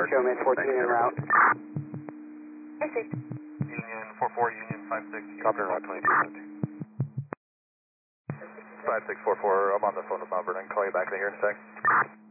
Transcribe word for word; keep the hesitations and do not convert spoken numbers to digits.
Show Mid fourteen en route. Union four four, Union five six. Copy route twenty-two. five six four four, I'm on the phone with Mount Vernon. Call you back in here in a sec.